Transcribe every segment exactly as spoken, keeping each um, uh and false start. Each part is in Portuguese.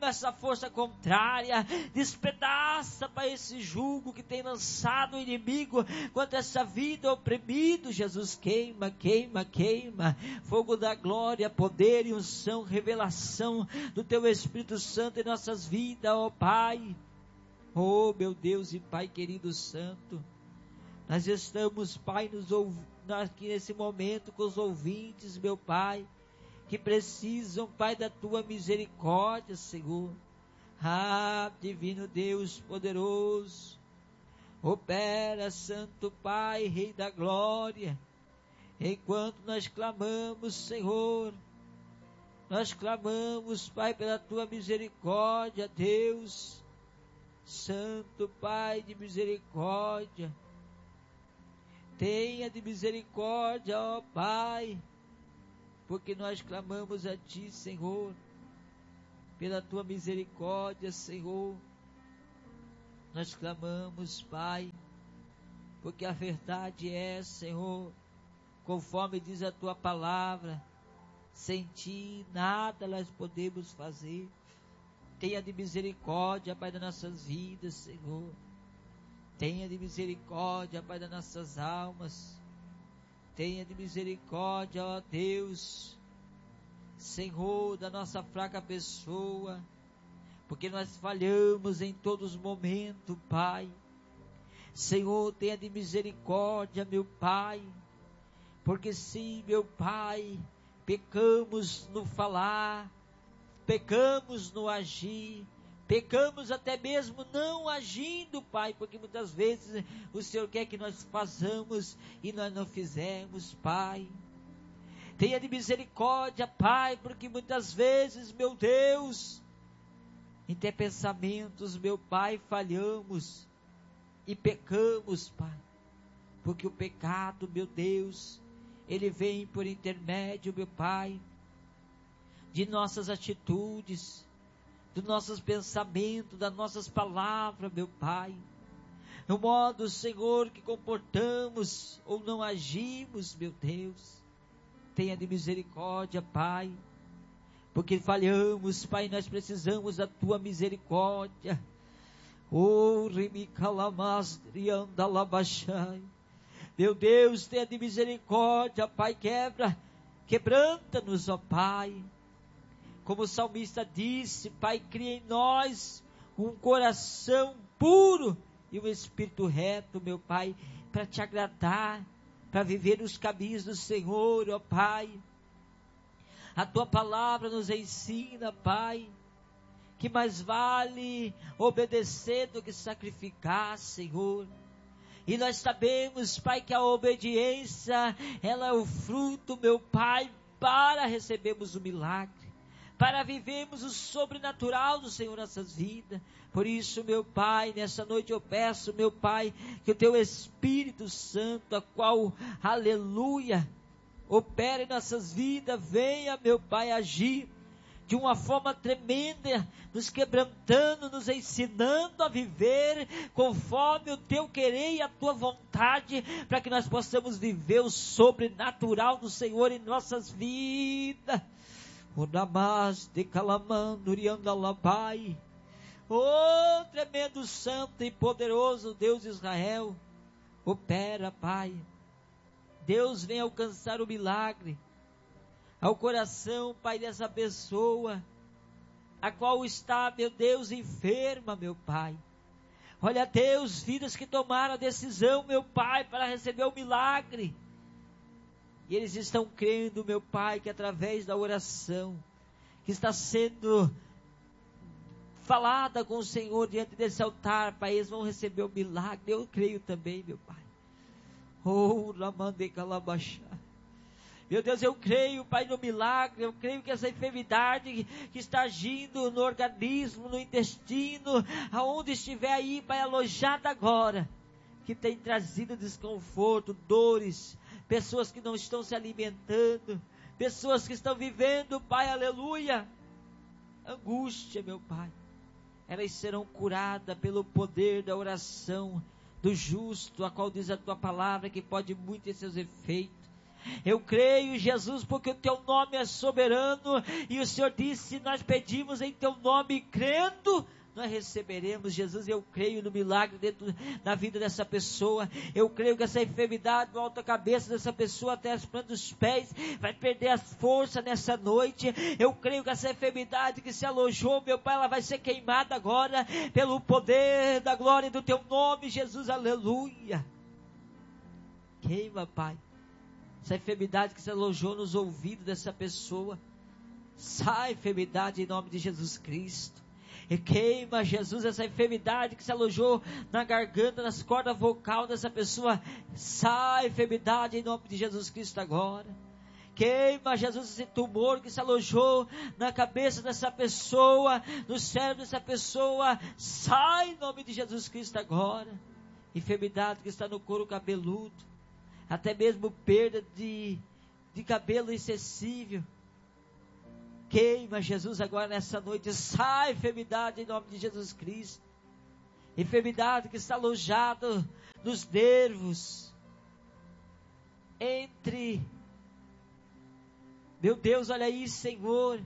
queima essa força contrária, despedaça, Pai, esse jugo que tem lançado o inimigo contra essa vida oprimido. Jesus, queima, queima, queima, fogo da glória, poder e unção, revelação do Teu Espírito Santo em nossas vidas, ó Pai. Oh, meu Deus e Pai querido santo, nós estamos, Pai, nos ouv... aqui nesse momento com os ouvintes, meu Pai, que precisam, Pai, da Tua misericórdia, Senhor. Ah, divino Deus poderoso, opera, Santo Pai, Rei da glória, enquanto nós clamamos, Senhor, nós clamamos, Pai, pela Tua misericórdia, Deus, Santo Pai de misericórdia, tenha de misericórdia, ó Pai, porque nós clamamos a Ti, Senhor, pela Tua misericórdia, Senhor. Nós clamamos, Pai, porque a verdade é, Senhor, conforme diz a Tua palavra, sem Ti nada nós podemos fazer. Tenha de misericórdia, Pai, das nossas vidas, Senhor. Tenha de misericórdia, Pai, das nossas almas. Tenha de misericórdia, ó Deus, Senhor, da nossa fraca pessoa, porque nós falhamos em todos os momentos, Pai. Senhor, tenha de misericórdia, meu Pai, porque sim, meu Pai, pecamos no falar, pecamos no agir, pecamos até mesmo não agindo, Pai, porque muitas vezes o Senhor quer que nós façamos e nós não fizemos, Pai. Tenha de misericórdia, Pai, porque muitas vezes, meu Deus, em ter pensamentos, meu Pai, falhamos e pecamos, Pai, porque o pecado, meu Deus, ele vem por intermédio, meu Pai, de nossas atitudes, dos nossos pensamentos, das nossas palavras, meu Pai, no modo, Senhor, que comportamos ou não agimos, meu Deus. Tenha de misericórdia, Pai, porque falhamos, Pai, nós precisamos da Tua misericórdia. Oh, Rimicalamasdriandalabachai, meu Deus, tenha de misericórdia, Pai, quebra, quebranta-nos, ó Pai. Como o salmista disse, Pai, cria em nós um coração puro e um espírito reto, meu Pai, para Te agradar, para viver os caminhos do Senhor, ó Pai. A Tua palavra nos ensina, Pai, que mais vale obedecer do que sacrificar, Senhor. E nós sabemos, Pai, que a obediência, ela é o fruto, meu Pai, para recebermos o milagre, para vivermos o sobrenatural do Senhor em nossas vidas. Por isso, meu Pai, nessa noite eu peço, meu Pai, que o Teu Espírito Santo, a qual, aleluia, opera em nossas vidas, venha, meu Pai, agir de uma forma tremenda, nos quebrantando, nos ensinando a viver conforme o Teu querer e a Tua vontade, para que nós possamos viver o sobrenatural do Senhor em nossas vidas. O Namás de Calamanduriandalabai, oh, tremendo, santo e poderoso Deus de Israel, opera, Pai. Deus vem alcançar o milagre ao coração, Pai, dessa pessoa, a qual está, meu Deus, enferma, meu Pai. Olha, Deus, vidas que tomaram a decisão, meu Pai, para receber o milagre. E eles estão crendo, meu Pai, que através da oração que está sendo falada com o Senhor diante desse altar, Pai, eles vão receber o milagre. Eu creio também, meu Pai. Oh, Lamande Calabachá. Meu Deus, eu creio, Pai, no milagre. Eu creio que essa enfermidade que está agindo no organismo, no intestino, aonde estiver aí, Pai, alojada agora, que tem trazido desconforto, dores, pessoas que não estão se alimentando, pessoas que estão vivendo, Pai, aleluia, angústia, meu Pai, elas serão curadas pelo poder da oração do justo, a qual diz a Tua palavra que pode muito em seus efeitos. Eu creio, Jesus, porque o teu nome é soberano, e o Senhor disse, nós pedimos em teu nome, crendo, nós receberemos. Jesus, eu creio no milagre dentro da vida dessa pessoa. Eu creio que essa enfermidade volta a cabeça dessa pessoa até as plantas dos pés, vai perder a força nessa noite. Eu creio que essa enfermidade que se alojou, meu Pai, ela vai ser queimada agora, pelo poder da glória do teu nome, Jesus, aleluia. Queima, Pai, essa enfermidade que se alojou nos ouvidos dessa pessoa. Sai, enfermidade, em nome de Jesus Cristo. E queima, Jesus, essa enfermidade que se alojou na garganta, nas cordas vocais dessa pessoa. Sai, enfermidade, em nome de Jesus Cristo agora. Queima, Jesus, esse tumor que se alojou na cabeça dessa pessoa, no cérebro dessa pessoa. Sai, em nome de Jesus Cristo agora. Enfermidade que está no couro cabeludo, até mesmo perda de, de cabelo excessivo. Queima, Jesus, agora nessa noite. Sai, enfermidade, em nome de Jesus Cristo. Enfermidade que está alojada nos nervos, entre, meu Deus, olha aí, Senhor,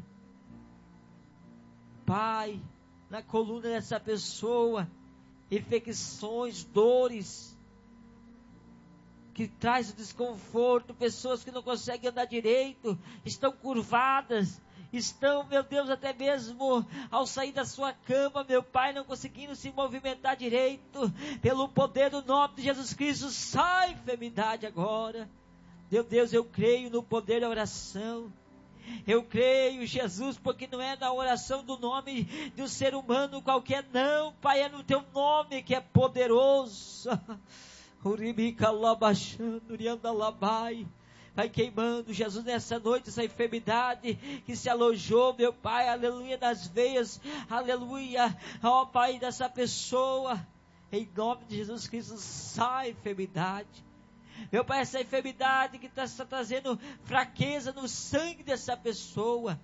Pai, na coluna dessa pessoa, infecções, dores, que traz o desconforto, pessoas que não conseguem andar direito, estão curvadas, estão, meu Deus, até mesmo ao sair da sua cama, meu Pai, não conseguindo se movimentar direito, pelo poder do nome de Jesus Cristo. Sai, enfermidade, agora. Meu Deus, eu creio no poder da oração. Eu creio, Jesus, porque não é na oração do nome de um ser humano qualquer, não, Pai, é no teu nome que é poderoso. Vai queimando, Jesus, nessa noite, essa enfermidade que se alojou, meu Pai, aleluia, nas veias, aleluia, ó Pai, dessa pessoa, em nome de Jesus Cristo. Sai, enfermidade, meu Pai, essa enfermidade que está trazendo fraqueza no sangue dessa pessoa,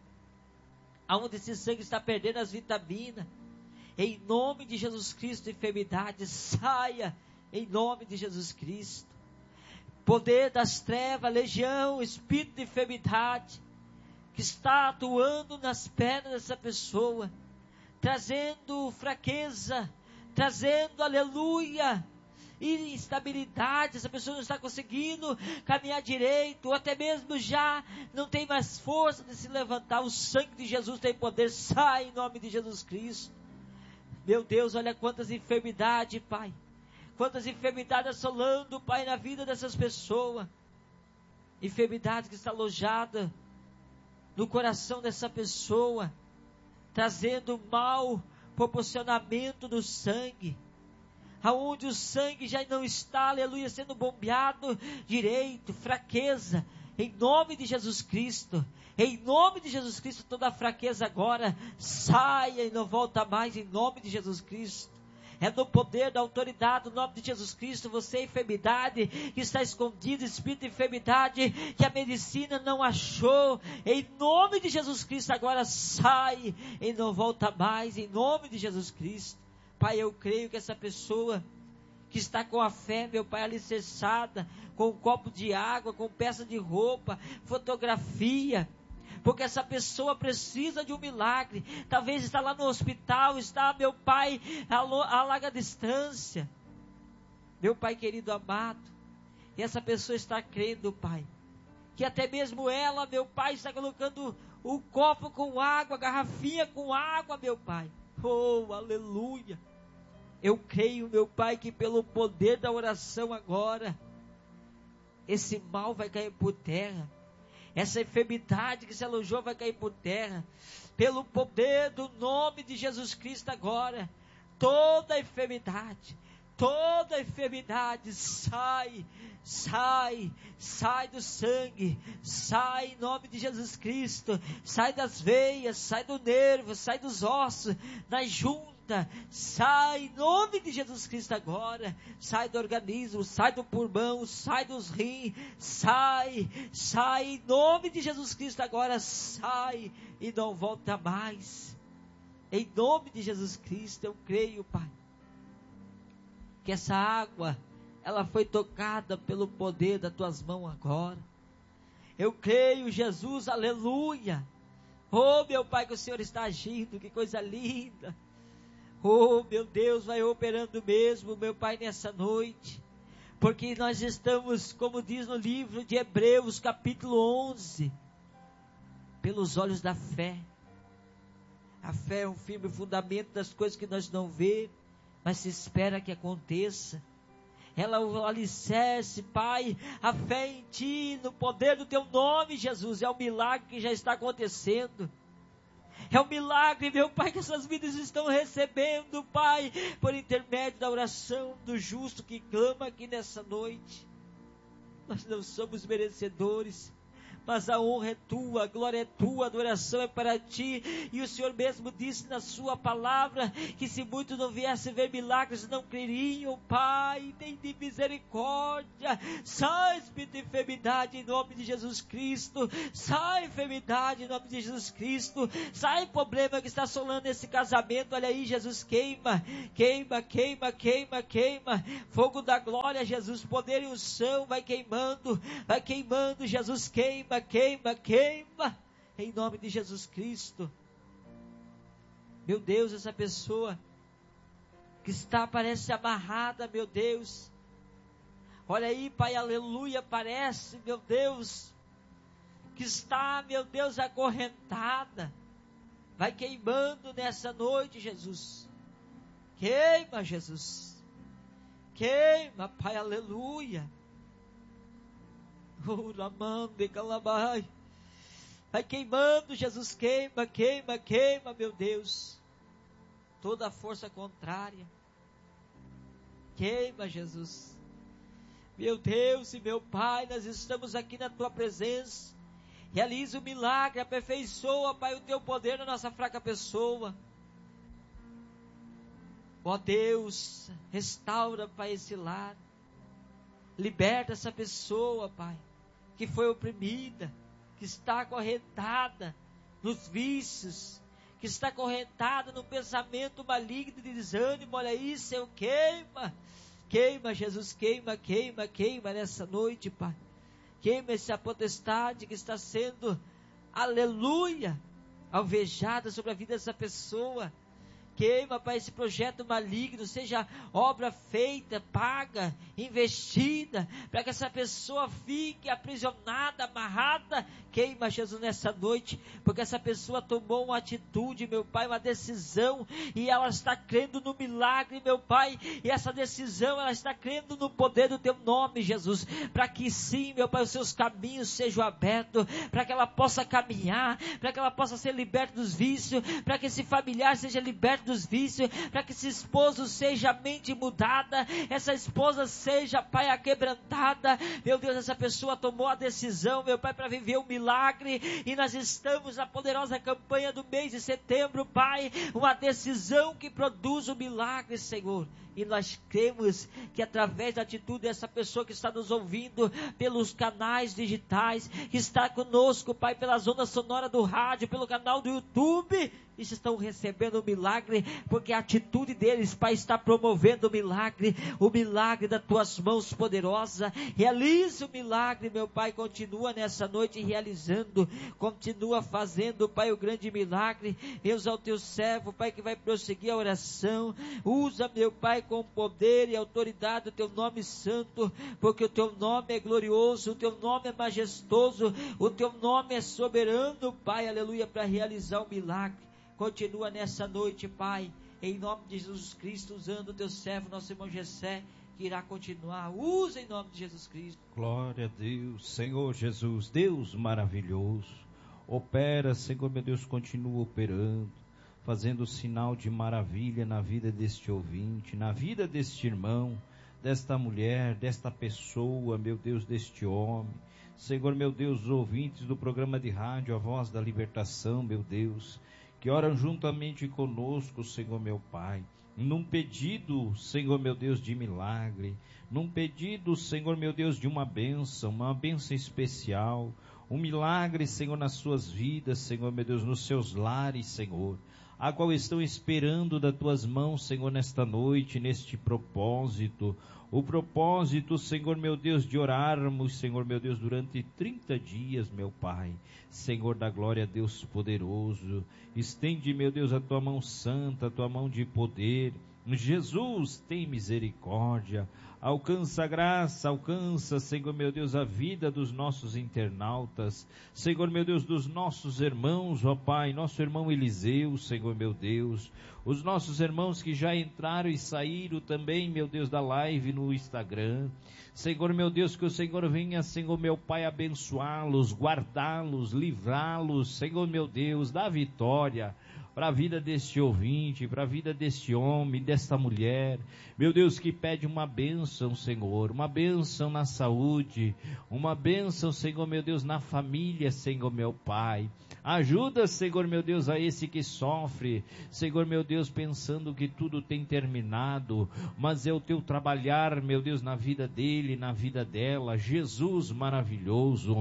aonde esse sangue está perdendo as vitaminas, em nome de Jesus Cristo, enfermidade, saia, em nome de Jesus Cristo. Poder das trevas, legião, espírito de enfermidade, que está atuando nas pernas dessa pessoa, trazendo fraqueza, trazendo, aleluia, instabilidade. Essa pessoa não está conseguindo caminhar direito, ou até mesmo já não tem mais força de se levantar. O sangue de Jesus tem poder. Sai em nome de Jesus Cristo. Meu Deus, olha quantas enfermidades, Pai, quantas enfermidades assolando, Pai, na vida dessas pessoas. Enfermidade que está alojada no coração dessa pessoa, trazendo mau proporcionamento do sangue, aonde o sangue já não está, aleluia, sendo bombeado direito, fraqueza, em nome de Jesus Cristo, em nome de Jesus Cristo, toda a fraqueza agora saia e não volta mais, em nome de Jesus Cristo. É no poder da autoridade do nome de Jesus Cristo. Você, enfermidade que está escondida, espírito de enfermidade que a medicina não achou, em nome de Jesus Cristo agora sai e não volta mais, em nome de Jesus Cristo. Pai, eu creio que essa pessoa que está com a fé, meu Pai, alicerçada, com um copo de água, com peça de roupa, fotografia, porque essa pessoa precisa de um milagre. Talvez está lá no hospital, está, meu Pai, a larga distância, meu Pai querido amado, e essa pessoa está crendo, Pai, que até mesmo ela, meu Pai, está colocando o copo com água, a garrafinha com água, meu Pai. Oh, aleluia. Eu creio, meu Pai, que pelo poder da oração agora, esse mal vai cair por terra. Essa enfermidade que se alojou vai cair por terra. Pelo poder do nome de Jesus Cristo agora, toda enfermidade, toda enfermidade sai, sai, sai do sangue, sai em nome de Jesus Cristo, sai das veias, sai do nervo, sai dos ossos, das juntas, sai em nome de Jesus Cristo agora, sai do organismo, sai do pulmão, sai dos rins, sai, sai em nome de Jesus Cristo agora, sai e não volta mais, em nome de Jesus Cristo. Eu creio, Pai, que essa água, ela foi tocada pelo poder das tuas mãos agora, Eu creio, Jesus, aleluia. Oh, meu Pai, que o Senhor está agindo, que coisa linda. Oh, meu Deus, vai operando mesmo, meu Pai, nessa noite. Porque nós estamos, como diz no livro de Hebreus, capítulo onze, pelos olhos da fé. A fé é um firme fundamento das coisas que nós não vemos, mas se espera que aconteça. Ela é o alicerce, Pai, a fé em Ti, no poder do Teu nome, Jesus, é o milagre que já está acontecendo. É um milagre, meu Pai, que essas vidas estão recebendo, Pai, por intermédio da oração do justo que clama aqui nessa noite. Nós não somos merecedores, mas a honra é Tua, a glória é Tua, a adoração é para Ti, e o Senhor mesmo disse na Sua palavra, que se muitos não viessem ver milagres, não creriam. Pai, tem de misericórdia, sai espírito de enfermidade em nome de Jesus Cristo, sai enfermidade em nome de Jesus Cristo, sai problema que está assolando esse casamento. Olha aí, Jesus, queima, queima, queima, queima, queima, fogo da glória, Jesus, poder e unção, vai queimando, vai queimando, Jesus, queima, queima, queima, em nome de Jesus Cristo. Meu Deus, essa pessoa que está, parece amarrada, meu Deus, olha aí, Pai, aleluia, parece, meu Deus, que está, meu Deus, acorrentada, vai queimando nessa noite, Jesus, queima, Jesus, queima, Pai, aleluia. Vai queimando, Jesus, queima, queima, queima, meu Deus, toda a força contrária, queima, Jesus, meu Deus e meu Pai, nós estamos aqui na Tua presença, realiza o milagre, aperfeiçoa, Pai, o Teu poder na nossa fraca pessoa, ó Deus, restaura, Pai, esse lar, liberta essa pessoa, Pai, que foi oprimida, que está acorrentada nos vícios, que está acorrentada no pensamento maligno de desânimo. Olha isso, Senhor, queima, queima, Jesus, queima, queima, queima nessa noite, Pai, queima essa potestade que está sendo, aleluia, alvejada sobre a vida dessa pessoa. Queima, Pai, esse projeto maligno, seja obra feita, paga, investida, para que essa pessoa fique aprisionada, amarrada. Queima, Jesus, nessa noite, porque essa pessoa tomou uma atitude, meu Pai, uma decisão, e ela está crendo no milagre, meu Pai, e essa decisão, ela está crendo no poder do Teu nome, Jesus, para que sim, meu Pai, os seus caminhos sejam abertos, para que ela possa caminhar, para que ela possa ser liberta dos vícios, para que esse familiar seja liberto dos vícios, para que esse esposo seja a mente mudada, essa esposa seja, Pai, aquebrantada. Meu Deus, essa pessoa tomou a decisão, meu Pai, para viver o milagre, e nós estamos na poderosa campanha do mês de setembro, Pai, uma decisão que produz o milagre, Senhor. E nós cremos que através da atitude dessa pessoa que está nos ouvindo pelos canais digitais, que está conosco, Pai, pela zona sonora do rádio, pelo canal do YouTube, eles estão recebendo o milagre, porque a atitude deles, Pai, está promovendo o milagre, o milagre das Tuas mãos poderosas. Realiza o milagre, meu Pai, continua nessa noite realizando, continua fazendo, Pai, o grande milagre. Deus, ao Teu servo, Pai, que vai prosseguir a oração, usa, meu Pai, com poder e autoridade o Teu nome santo, porque o Teu nome é glorioso, o Teu nome é majestoso, o Teu nome é soberano, Pai, aleluia, para realizar o milagre. Continua nessa noite, Pai, em nome de Jesus Cristo, usando o Teu servo, nosso irmão Gessé, que irá continuar. Usa em nome de Jesus Cristo. Glória a Deus, Senhor Jesus, Deus maravilhoso. Opera, Senhor meu Deus, continua operando, fazendo sinal de maravilha na vida deste ouvinte, na vida deste irmão, desta mulher, desta pessoa, meu Deus, deste homem. Senhor meu Deus, os ouvintes do programa de rádio, a Voz da Libertação, meu Deus, que oram juntamente conosco, Senhor meu Pai, num pedido, Senhor meu Deus, de milagre, num pedido, Senhor meu Deus, de uma bênção, uma bênção especial, um milagre, Senhor, nas suas vidas, Senhor meu Deus, nos seus lares, Senhor. a qual estão esperando das tuas mãos, Senhor, nesta noite, neste propósito. O propósito, Senhor meu Deus, de orarmos, Senhor meu Deus, durante trinta dias, meu Pai. Senhor da glória, Deus poderoso, estende, meu Deus, a tua mão santa, a tua mão de poder. Jesus, tem misericórdia, alcança a graça, alcança, Senhor meu Deus, a vida dos nossos internautas, Senhor meu Deus, dos nossos irmãos, ó Pai, nosso irmão Eliseu, Senhor meu Deus, os nossos irmãos que já entraram e saíram também, meu Deus, da live no Instagram. Senhor meu Deus, que o Senhor venha, Senhor meu Pai, abençoá-los, guardá-los, livrá-los, Senhor meu Deus, dá vitória para a vida deste ouvinte, para a vida deste homem, desta mulher, meu Deus, que pede uma bênção, Senhor, uma bênção na saúde, uma bênção, Senhor meu Deus, na família, Senhor meu Pai. Ajuda, Senhor meu Deus, a esse que sofre, Senhor meu Deus, pensando que tudo tem terminado, mas é o teu trabalhar, meu Deus, na vida dele, na vida dela. Jesus maravilhoso,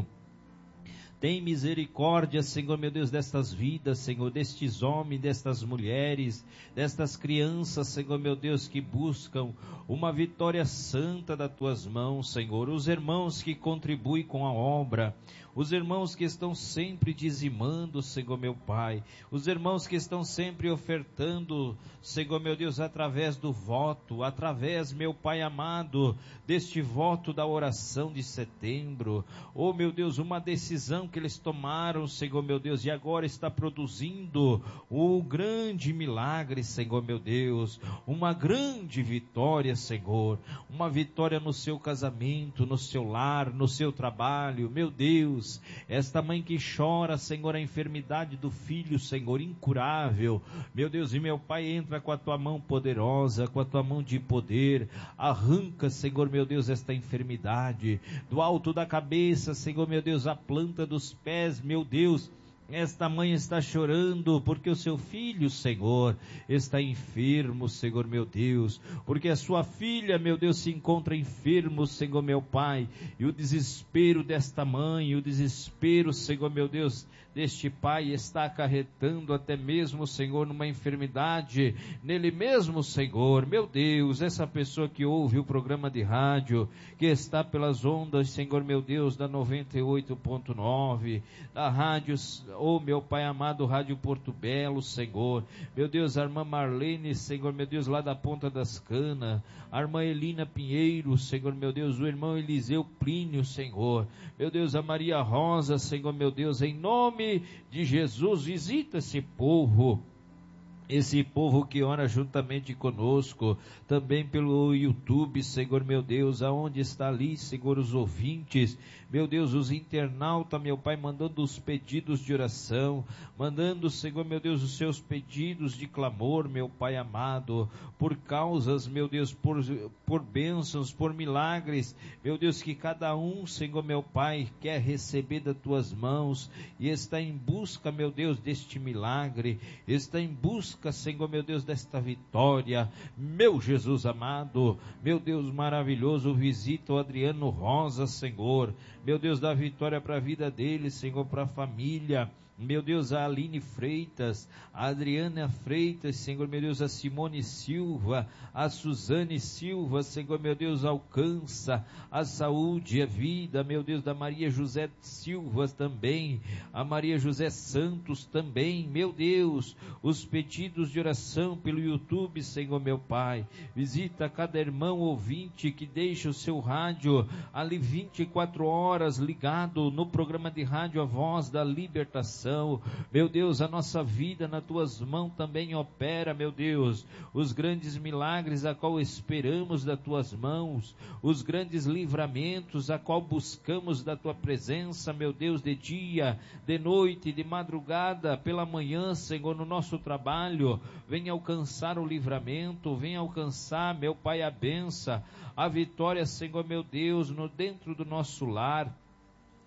tem misericórdia, Senhor meu Deus, destas vidas, Senhor, destes homens, destas mulheres, destas crianças, Senhor meu Deus, que buscam uma vitória santa das tuas mãos, Senhor. Os irmãos que contribuem com a obra, os irmãos que estão sempre dizimando, Senhor meu Pai, os irmãos que estão sempre ofertando, Senhor meu Deus, através do voto, através, meu Pai amado, deste voto da oração de setembro. Oh meu Deus, uma decisão que eles tomaram, Senhor meu Deus, e agora está produzindo um grande milagre, Senhor meu Deus, uma grande vitória, Senhor, uma vitória no seu casamento, no seu lar, no seu trabalho, meu Deus. Esta mãe que chora, Senhor, a enfermidade do filho, Senhor, incurável, meu Deus, e meu Pai, entra com a tua mão poderosa, com a tua mão de poder, arranca, Senhor, meu Deus, esta enfermidade, do alto da cabeça, Senhor, meu Deus, a planta dos pés, meu Deus. Esta mãe está chorando porque o seu filho, Senhor, está enfermo, Senhor meu Deus, porque a sua filha, meu Deus, se encontra enfermo, Senhor meu Pai, e o desespero desta mãe, o desespero, Senhor meu Deus, deste pai está acarretando até mesmo, Senhor, numa enfermidade nele mesmo, Senhor. Meu Deus, essa pessoa que ouve o programa de rádio, que está pelas ondas, Senhor meu Deus, da noventa e oito ponto nove, da rádio, oh meu Pai amado, Rádio Porto Belo, Senhor, meu Deus, a irmã Marlene, Senhor meu Deus, lá da Ponta das Canas, a irmã Elina Pinheiro, Senhor meu Deus, o irmão Eliseu Plínio, Senhor, meu Deus, a Maria Rosa, Senhor meu Deus, em nome de Jesus, visita esse povo, esse povo que ora juntamente conosco, também pelo YouTube, Senhor meu Deus, aonde está ali, Senhor, os ouvintes, meu Deus, os internautas, meu Pai, mandando os pedidos de oração, mandando, Senhor meu Deus, os seus pedidos de clamor, meu Pai amado, por causas, meu Deus, por, por bênçãos, por milagres, meu Deus, que cada um, Senhor meu Pai, quer receber das tuas mãos, e está em busca, meu Deus, deste milagre, está em busca, Senhor meu Deus, desta vitória, meu Jesus amado, meu Deus maravilhoso, visita o Adriano Rosa, Senhor, meu Deus, dá vitória para a vida dele, Senhor, para a família, meu Deus, a Aline Freitas, a Adriana Freitas, Senhor, meu Deus, a Simone Silva, a Suzane Silva, Senhor, meu Deus, alcança a saúde, a vida, meu Deus, da Maria José Silva também, a Maria José Santos também, meu Deus, os pedidos de oração pelo YouTube, Senhor, meu Pai, visita cada irmão ouvinte que deixa o seu rádio ali vinte e quatro horas ligado no programa de rádio A Voz da Libertação. Meu Deus, a nossa vida nas tuas mãos também opera, meu Deus, os grandes milagres a qual esperamos das tuas mãos, os grandes livramentos a qual buscamos da tua presença, meu Deus, de dia, de noite, de madrugada, pela manhã, Senhor, no nosso trabalho, venha alcançar o livramento, venha alcançar, meu Pai, a benção, a vitória, Senhor, meu Deus, no dentro do nosso lar.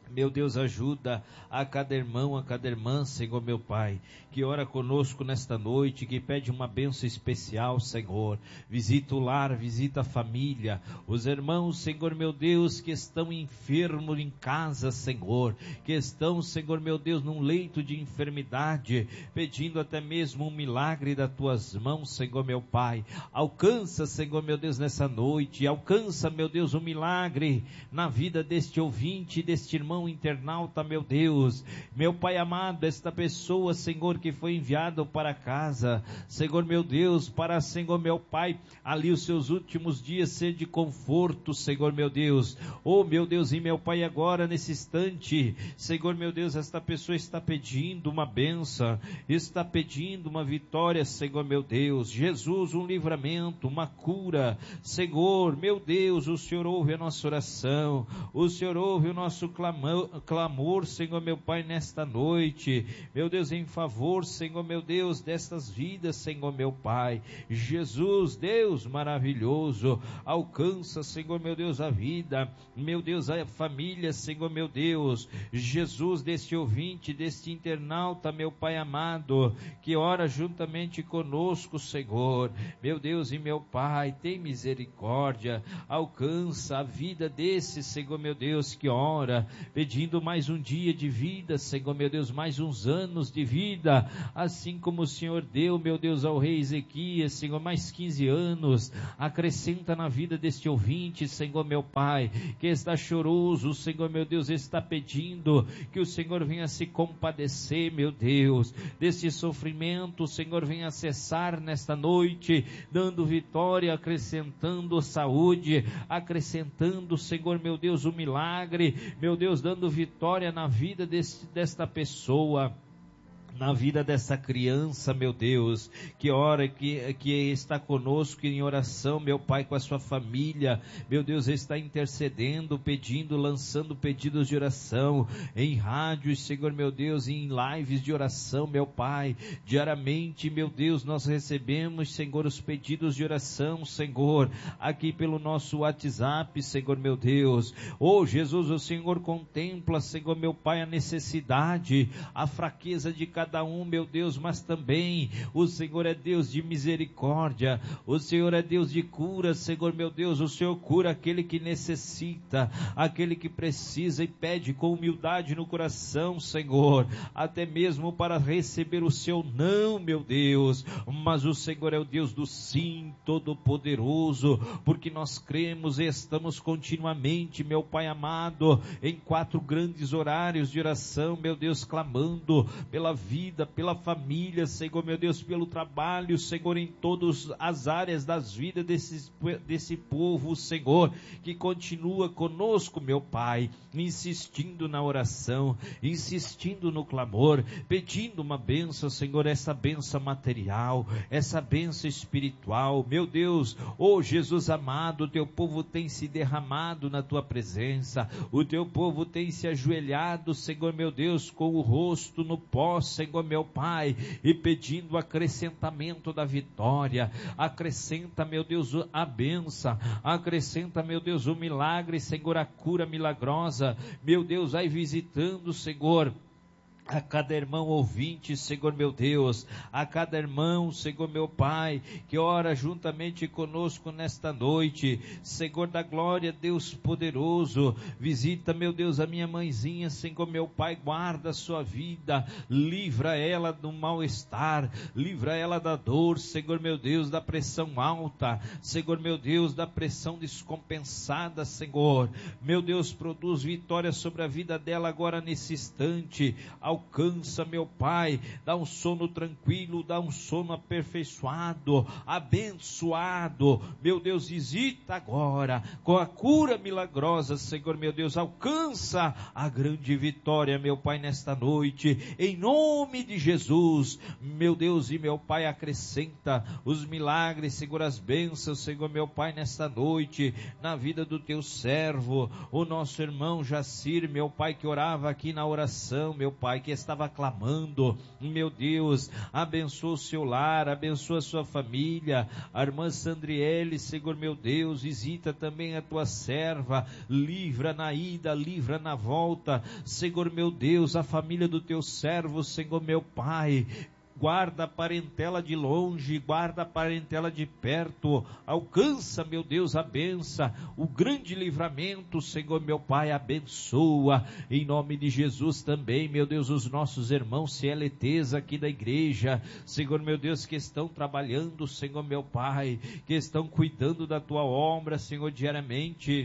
Meu Deus, ajuda a cada irmão, a cada irmã, Senhor meu Pai, que ora conosco nesta noite, que pede uma bênção especial, Senhor. Visita o lar, visita a família, os irmãos, Senhor meu Deus, que estão enfermos em casa, Senhor, que estão, Senhor meu Deus, num leito de enfermidade, pedindo até mesmo um milagre das tuas mãos, Senhor meu Pai. Alcança, Senhor meu Deus, nessa noite, alcança, meu Deus, um milagre na vida deste ouvinte, deste irmão internauta, meu Deus, meu Pai amado, esta pessoa, Senhor, que foi enviado para casa, Senhor meu Deus, para, Senhor meu Pai, ali os seus últimos dias ser de conforto, Senhor meu Deus, oh meu Deus e meu Pai, agora nesse instante, Senhor meu Deus, esta pessoa está pedindo uma bênção, está pedindo uma vitória, Senhor meu Deus, Jesus, um livramento, uma cura, Senhor, meu Deus, o Senhor ouve a nossa oração, o Senhor ouve o nosso clamor, clamor, Senhor meu Pai, nesta noite, meu Deus, em favor, Senhor meu Deus, destas vidas, Senhor meu Pai, Jesus, Deus maravilhoso, alcança, Senhor meu Deus, a vida, meu Deus, a família, Senhor meu Deus, Jesus, deste ouvinte, deste internauta, meu Pai amado, que ora juntamente conosco, Senhor, meu Deus e meu Pai, tem misericórdia, alcança a vida desse, Senhor meu Deus, que ora, pedindo mais um dia de vida, Senhor meu Deus, mais uns anos de vida, assim como o Senhor deu, meu Deus, ao rei Ezequias, Senhor, mais quinze anos, acrescenta na vida deste ouvinte, Senhor meu Pai, que está choroso, Senhor meu Deus, está pedindo que o Senhor venha se compadecer, meu Deus, desse sofrimento, o Senhor venha cessar nesta noite, dando vitória, acrescentando saúde, acrescentando, Senhor meu Deus, o milagre, meu Deus, dando vitória na vida desse, desta pessoa, na vida dessa criança, meu Deus, que ora, que, que está conosco em oração, meu Pai, com a sua família, meu Deus, está intercedendo, pedindo, lançando pedidos de oração, em rádios, Senhor, meu Deus, em lives de oração, meu Pai, diariamente, meu Deus, nós recebemos, Senhor, os pedidos de oração, Senhor, aqui pelo nosso WhatsApp, Senhor, meu Deus, oh Jesus, o Senhor contempla, Senhor, meu Pai, a necessidade, a fraqueza de cada cada um, meu Deus, mas também o Senhor é Deus de misericórdia, o Senhor é Deus de cura, Senhor meu Deus, o Senhor cura aquele que necessita, aquele que precisa e pede com humildade no coração, Senhor, até mesmo para receber o seu não, meu Deus, mas o Senhor é o Deus do sim, todo-poderoso, porque nós cremos e estamos continuamente, meu Pai amado, em quatro grandes horários de oração, meu Deus, clamando pela vida, pela família, Senhor meu Deus, pelo trabalho, Senhor, em todas as áreas das vidas desse, desse povo, Senhor, que continua conosco, meu Pai, insistindo na oração, insistindo no clamor, pedindo uma bênção, Senhor, essa bênção material, essa bênção espiritual, meu Deus, oh Jesus amado, o teu povo tem se derramado na tua presença, o teu povo tem se ajoelhado, Senhor meu Deus, com o rosto no pó, Senhor meu Pai, e pedindo acrescentamento da vitória, acrescenta, meu Deus, a bênção, acrescenta, meu Deus, o milagre, Senhor, a cura milagrosa, meu Deus, vai visitando, Senhor, a cada irmão ouvinte, Senhor meu Deus, a cada irmão, Senhor meu Pai, que ora juntamente conosco nesta noite, Senhor da glória, Deus poderoso, visita, meu Deus, a minha mãezinha, Senhor meu Pai, guarda a sua vida, livra ela do mal-estar, livra ela da dor, Senhor meu Deus, da pressão alta, Senhor meu Deus, da pressão descompensada, Senhor, meu Deus, produz vitória sobre a vida dela agora nesse instante, alcança, meu Pai, dá um sono tranquilo, dá um sono aperfeiçoado, abençoado, meu Deus, visita agora, com a cura milagrosa, Senhor meu Deus, alcança a grande vitória, meu Pai, nesta noite, em nome de Jesus, meu Deus e meu Pai, acrescenta os milagres, Senhor, as bênçãos, Senhor meu Pai, nesta noite, na vida do teu servo, o nosso irmão Jacir, meu Pai, que orava aqui na oração, meu Pai, que que estava clamando, meu Deus, abençoa o seu lar, abençoa a sua família, a irmã Sandriele, Senhor meu Deus, visita também a tua serva, livra na ida, livra na volta, Senhor meu Deus, a família do teu servo, Senhor meu Pai, guarda a parentela de longe, guarda a parentela de perto, alcança, meu Deus, a benção, o grande livramento, Senhor meu Pai, abençoa, em nome de Jesus também, meu Deus, os nossos irmãos C L Ts aqui da igreja, Senhor meu Deus, que estão trabalhando, Senhor meu Pai, que estão cuidando da tua obra, Senhor, diariamente,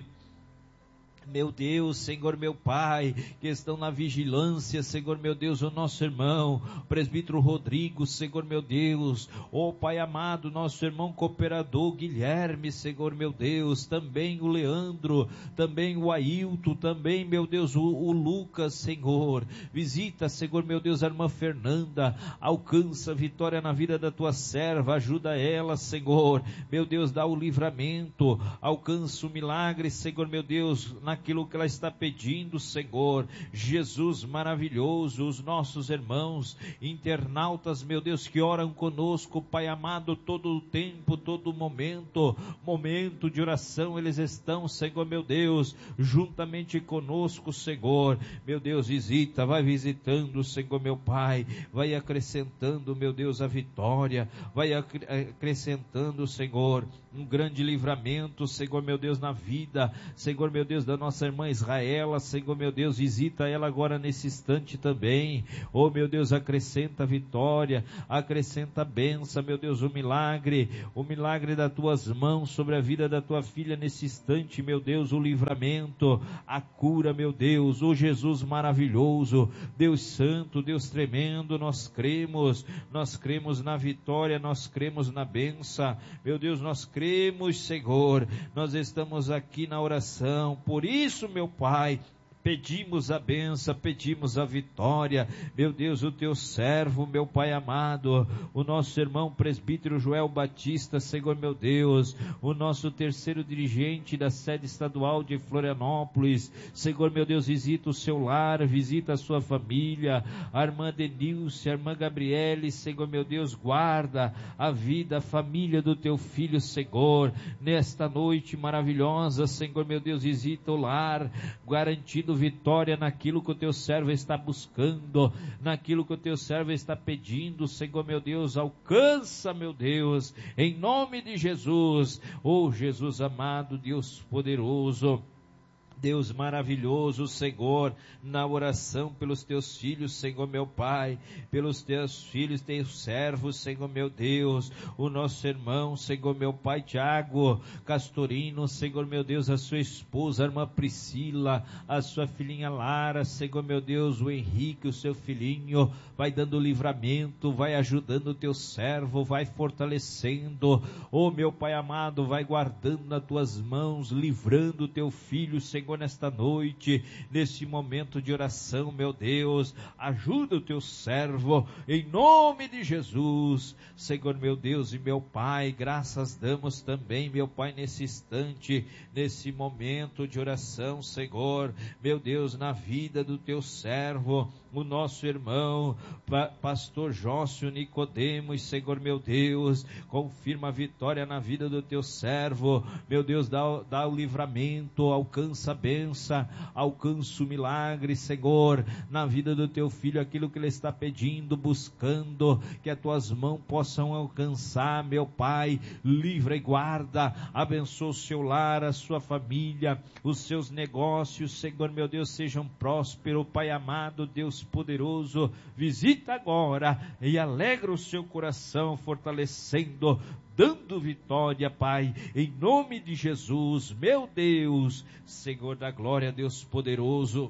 meu Deus, Senhor meu Pai, que estão na vigilância, Senhor meu Deus, o nosso irmão, presbítero Rodrigo, Senhor meu Deus, ó Pai amado, nosso irmão cooperador Guilherme, Senhor meu Deus, também o Leandro, também o Ailton, também, meu Deus, o, o Lucas, Senhor, visita, Senhor meu Deus, a irmã Fernanda, alcança vitória na vida da tua serva, ajuda ela, Senhor, meu Deus, dá o livramento, alcança o milagre, Senhor meu Deus, na aquilo que ela está pedindo, Senhor, Jesus maravilhoso, os nossos irmãos, internautas, meu Deus, que oram conosco, Pai amado, todo o tempo, todo o momento, momento de oração, eles estão, Senhor meu Deus, juntamente conosco, Senhor, meu Deus, visita, vai visitando, Senhor meu Pai, vai acrescentando, meu Deus, a vitória, vai acrescentando, Senhor, um grande livramento, Senhor meu Deus, na vida, Senhor meu Deus, da nossa irmã Israela, Senhor meu Deus, visita ela agora nesse instante também, oh meu Deus, acrescenta vitória, acrescenta bênção, meu Deus, o milagre, o milagre das tuas mãos sobre a vida da tua filha nesse instante, meu Deus, o livramento, a cura, meu Deus, oh Jesus maravilhoso, Deus santo, Deus tremendo, nós cremos, nós cremos na vitória, nós cremos na bênção, meu Deus, nós cremos, Senhor, nós estamos aqui na oração, por isso, meu Pai, pedimos a benção, pedimos a vitória, meu Deus, o teu servo, meu Pai amado, o nosso irmão presbítero Joel Batista, Senhor meu Deus, o nosso terceiro dirigente da sede estadual de Florianópolis, Senhor meu Deus, visita o seu lar, visita a sua família, a irmã Denilce, a irmã Gabriele, Senhor meu Deus, guarda a vida, a família do teu filho, Senhor, nesta noite maravilhosa, Senhor meu Deus, visita o lar, garantindo vitória naquilo que o teu servo está buscando, naquilo que o teu servo está pedindo, Senhor meu Deus, alcança, meu Deus, em nome de Jesus, oh Jesus amado, Deus poderoso, Deus maravilhoso, Senhor, na oração pelos teus filhos, Senhor meu Pai, pelos teus filhos, teus servos, Senhor meu Deus, o nosso irmão, Senhor meu Pai, Tiago Castorino, Senhor meu Deus, a sua esposa, a irmã Priscila, a sua filhinha Lara, Senhor meu Deus, o Henrique, o seu filhinho, vai dando livramento, vai ajudando o teu servo, vai fortalecendo, oh meu Pai amado, vai guardando nas tuas mãos, livrando o teu filho, Senhor, nesta noite, nesse momento de oração, meu Deus, ajuda o teu servo, em nome de Jesus, Senhor meu Deus e meu Pai, graças damos também, meu Pai, nesse instante, nesse momento de oração, Senhor, meu Deus, na vida do teu servo, o nosso irmão, pa, pastor Jócio Nicodemos, Senhor meu Deus, confirma a vitória na vida do teu servo, meu Deus, dá, dá o livramento, alcança a bênção, alcança o milagre, Senhor, na vida do teu filho, aquilo que ele está pedindo, buscando, que as tuas mãos possam alcançar, meu Pai, livra e guarda, abençoa o seu lar, a sua família, os seus negócios, Senhor meu Deus, sejam prósperos, Pai amado, Deus poderoso, visita agora e alegra o seu coração, fortalecendo, dando vitória, Pai, em nome de Jesus, meu Deus, Senhor da glória, Deus poderoso,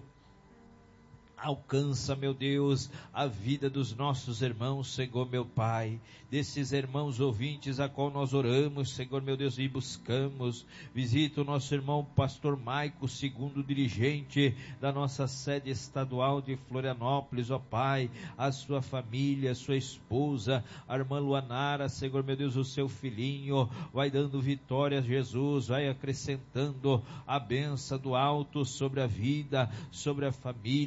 alcança, meu Deus, a vida dos nossos irmãos, Senhor meu Pai, desses irmãos ouvintes a qual nós oramos, Senhor meu Deus, e buscamos, visita o nosso irmão pastor Maico, segundo dirigente da nossa sede estadual de Florianópolis, ó Pai, a sua família, a sua esposa, a irmã Luanara, Senhor meu Deus, o seu filhinho, vai dando vitória a Jesus, vai acrescentando a bênção do alto sobre a vida, sobre a família, meu Deus,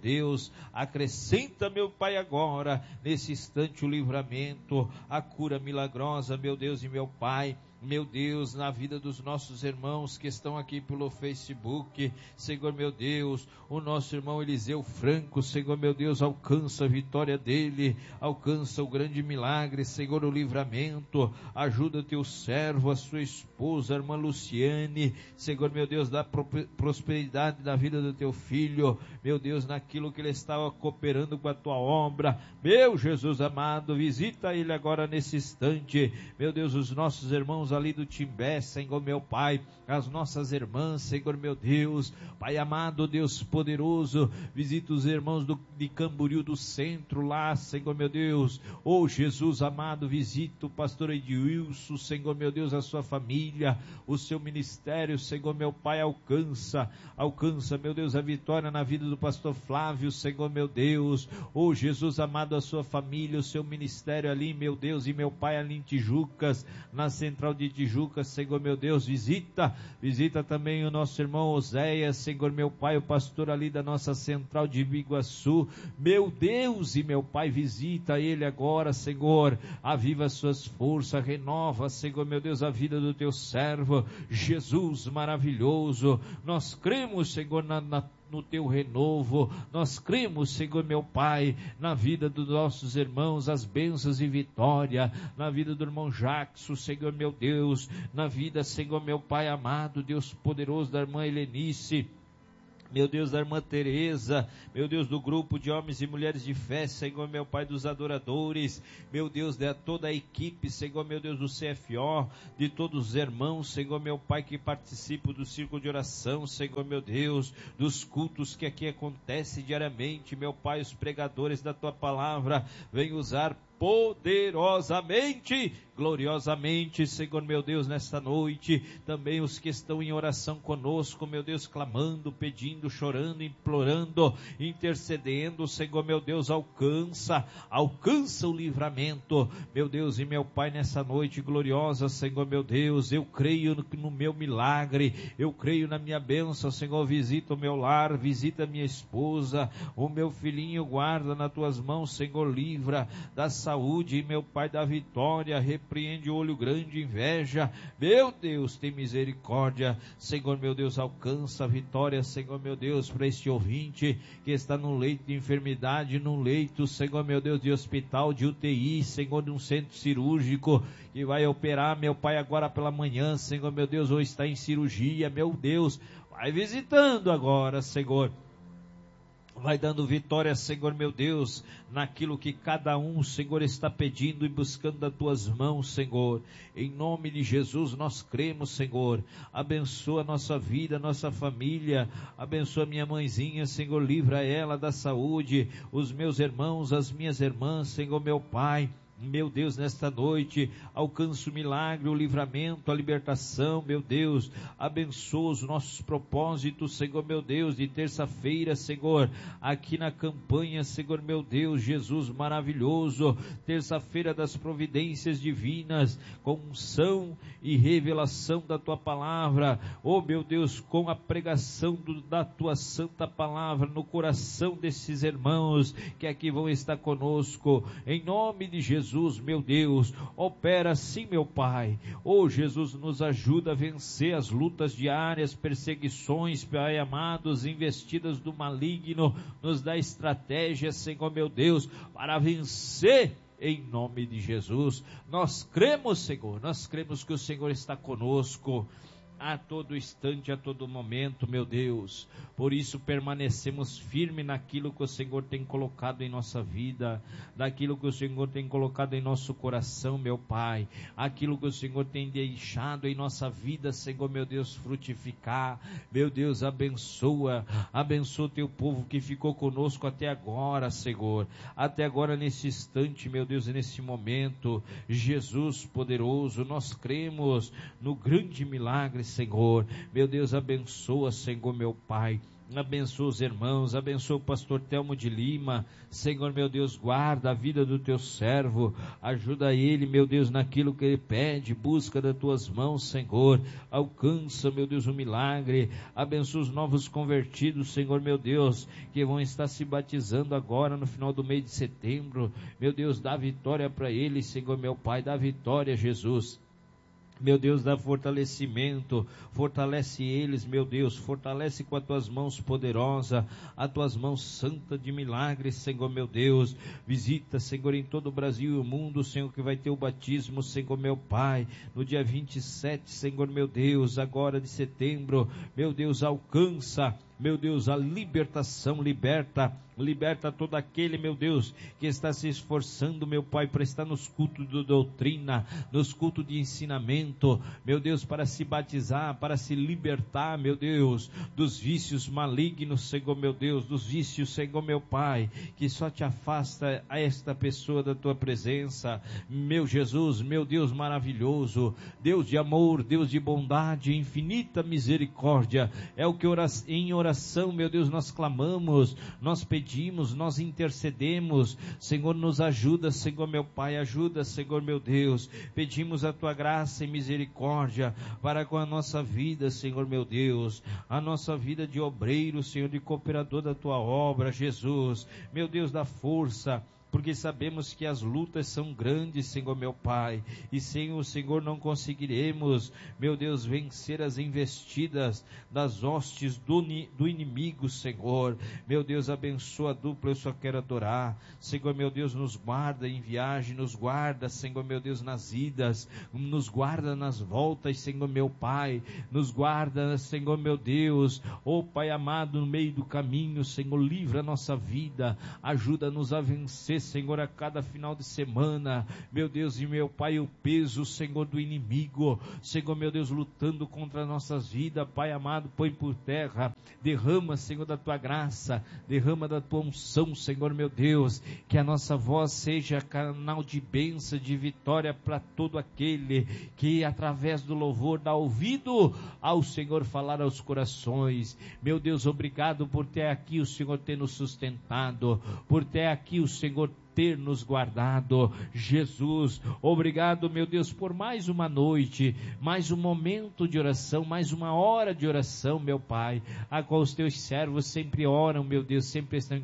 Deus, acrescenta, meu Pai, agora, nesse instante, o livramento, a cura milagrosa, meu Deus e meu Pai. Meu Deus, na vida dos nossos irmãos que estão aqui pelo Facebook, Senhor meu Deus, o nosso irmão Eliseu Franco, Senhor meu Deus, alcança a vitória dele, alcança o grande milagre, Senhor, o livramento, ajuda teu servo, a sua esposa, a irmã Luciane, Senhor meu Deus, dá prosperidade na vida do teu filho, meu Deus, naquilo que ele estava cooperando com a tua obra, meu Jesus amado, visita ele agora nesse instante, meu Deus, os nossos irmãos ali do Timbé, Senhor meu Pai, as nossas irmãs, Senhor meu Deus, Pai amado, Deus poderoso, visita os irmãos do, de Camboriú do Centro lá, Senhor meu Deus, oh Jesus amado, visita o pastor Edilson, Senhor meu Deus, a sua família, o seu ministério, Senhor meu Pai, alcança, alcança, meu Deus, a vitória na vida do pastor Flávio, Senhor meu Deus, oh Jesus amado, a sua família, o seu ministério ali, meu Deus, e meu Pai ali em Tijucas, na central de Tijucas, Senhor meu Deus, visita, visita também o nosso irmão Oséias, Senhor meu Pai, o pastor ali da nossa central de Biguaçu, meu Deus e meu Pai, visita ele agora, Senhor, aviva suas forças, renova, Senhor meu Deus, a vida do teu servo, Jesus maravilhoso, nós cremos, Senhor, na, na no teu renovo, nós cremos, Senhor meu Pai, na vida dos nossos irmãos, as bênçãos e vitória, na vida do irmão Jackson, Senhor meu Deus, na vida, Senhor meu Pai amado, Deus poderoso, da irmã Helenice, meu Deus, da irmã Tereza, meu Deus, do grupo de homens e mulheres de fé, Senhor, meu Pai, dos adoradores, meu Deus, de toda a equipe, Senhor, meu Deus, do C F O, de todos os irmãos, Senhor, meu Pai, que participam do círculo de oração, Senhor, meu Deus, dos cultos que aqui acontecem diariamente, meu Pai, os pregadores da Tua Palavra, vem usar poderosamente, gloriosamente, Senhor meu Deus, nesta noite, também os que estão em oração conosco, meu Deus, clamando, pedindo, chorando, implorando, intercedendo, Senhor meu Deus, alcança, alcança o livramento, meu Deus e meu Pai, nessa noite gloriosa, Senhor meu Deus, eu creio no, no meu milagre, eu creio na minha bênção, Senhor, visita o meu lar, visita a minha esposa, o meu filhinho, guarda nas tuas mãos, Senhor, livra da saúde, meu Pai, da vitória, repreende o olho grande, inveja, meu Deus, tem misericórdia, Senhor meu Deus, alcança a vitória, Senhor meu Deus, para este ouvinte que está no leito de enfermidade, no leito, Senhor meu Deus, de hospital, de U T I, Senhor, de um centro cirúrgico, que vai operar, meu Pai, agora pela manhã, Senhor meu Deus, ou está em cirurgia, meu Deus, vai visitando agora, Senhor, vai dando vitória, Senhor meu Deus, naquilo que cada um, Senhor, está pedindo e buscando das tuas mãos, Senhor. Em nome de Jesus nós cremos, Senhor. Abençoa a nossa vida, a nossa família. Abençoa minha mãezinha, Senhor, livra ela da saúde. Os meus irmãos, as minhas irmãs, Senhor meu Pai. Meu Deus, nesta noite, alcança o milagre, o livramento, a libertação, meu Deus, abençoa os nossos propósitos, Senhor, meu Deus, de terça-feira, Senhor, aqui na campanha, Senhor, meu Deus, Jesus maravilhoso, terça-feira das providências divinas, com unção e revelação da Tua Palavra, oh meu Deus, com a pregação do, da Tua Santa Palavra no coração desses irmãos que aqui vão estar conosco, em nome de Jesus. Jesus, meu Deus, opera sim, meu Pai, oh Jesus, nos ajuda a vencer as lutas diárias, perseguições, Pai amados, investidas do maligno, nos dá estratégia, Senhor, meu Deus, para vencer. Em nome de Jesus, nós cremos, Senhor, nós cremos que o Senhor está conosco, a todo instante, a todo momento, meu Deus, por isso permanecemos firmes naquilo que o Senhor tem colocado em nossa vida, daquilo que o Senhor tem colocado em nosso coração, meu Pai, aquilo que o Senhor tem deixado em nossa vida, Senhor, meu Deus, frutificar, meu Deus, abençoa, abençoa o teu povo que ficou conosco até agora, Senhor, até agora nesse instante, meu Deus, e nesse momento, Jesus poderoso, nós cremos no grande milagre, Senhor, meu Deus, abençoa, Senhor, meu Pai, Abençoa os irmãos, abençoa o pastor Telmo de Lima, Senhor meu Deus, guarda a vida do teu servo, ajuda ele, meu Deus, naquilo que ele pede, busca das tuas mãos, Senhor, alcança, meu Deus, o milagre, abençoa os novos convertidos, Senhor meu Deus, que vão estar se batizando agora no final do mês de setembro, meu Deus, dá vitória para eles, Senhor meu Pai, dá vitória, Jesus. Meu Deus, dá fortalecimento, fortalece eles, meu Deus, fortalece com as tuas mãos poderosas, as tuas mãos santas de milagres, Senhor meu Deus, visita, Senhor, em todo o Brasil e o mundo, Senhor, que vai ter o batismo, Senhor meu Pai, no dia vinte e sete, Senhor meu Deus, agora de setembro, meu Deus, alcança, meu Deus, a libertação, liberta, liberta todo aquele, meu Deus, que está se esforçando, meu Pai, para estar nos cultos de doutrina, nos cultos de ensinamento, meu Deus, para se batizar, para se libertar, meu Deus, dos vícios malignos, Senhor, meu Deus, dos vícios, Senhor, meu Pai, que só te afasta a esta pessoa da tua presença, meu Jesus, meu Deus maravilhoso, Deus de amor, Deus de bondade, infinita misericórdia, é o que em oração, meu Deus, nós clamamos, nós pedimos, nós intercedemos, Senhor, nos ajuda, Senhor meu Pai, ajuda, Senhor meu Deus, pedimos a tua graça e misericórdia para com a nossa vida, Senhor meu Deus, a nossa vida de obreiro, Senhor, de cooperador da tua obra, Jesus, meu Deus, dá força, porque sabemos que as lutas são grandes, Senhor meu Pai, e sem o Senhor não conseguiremos, meu Deus, vencer as investidas das hostes do, do inimigo, Senhor, meu Deus, abençoa a dupla, eu só quero adorar, Senhor meu Deus, nos guarda em viagem, nos guarda, Senhor meu Deus, nas idas, nos guarda nas voltas, Senhor meu Pai, nos guarda, Senhor meu Deus, ó Pai amado, no meio do caminho, Senhor, livra a nossa vida, ajuda-nos a vencer, Senhor, a cada final de semana, meu Deus e meu Pai, o peso, Senhor, do inimigo, Senhor, meu Deus, lutando contra as nossas vidas, Pai amado, põe por terra, derrama, Senhor, da tua graça, derrama da tua unção, Senhor, meu Deus, que a nossa voz seja canal de bênção, de vitória para todo aquele que através do louvor dá ouvido ao Senhor falar aos corações, meu Deus, obrigado por ter aqui o Senhor ter nos sustentado, por ter aqui o Senhor ter nos guardado, Jesus, obrigado, meu Deus, por mais uma noite, mais um momento de oração, mais uma hora de oração, meu Pai, a qual os teus servos sempre oram, meu Deus, sempre estão